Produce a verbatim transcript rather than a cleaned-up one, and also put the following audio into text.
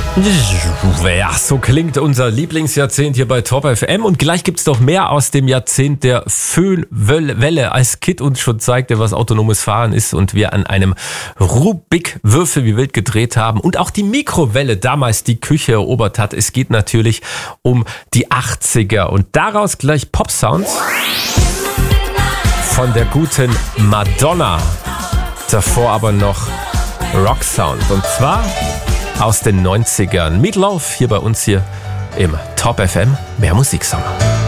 Ja, so klingt unser Lieblingsjahrzehnt hier bei Top F M. Und gleich gibt's doch mehr aus dem Jahrzehnt der Föhnwelle, als Kid uns schon zeigte, was autonomes Fahren ist und wir an einem Rubik-Würfel wie wild gedreht haben und auch die Mikrowelle damals die Küche erobert hat. Es geht natürlich um die achtziger und daraus gleich Pop-Sounds von der guten Madonna. Davor aber noch Rock-Sound und zwar aus den neunzigern. Meatloaf hier bei uns hier im Top F M. Mehr Musiksommer.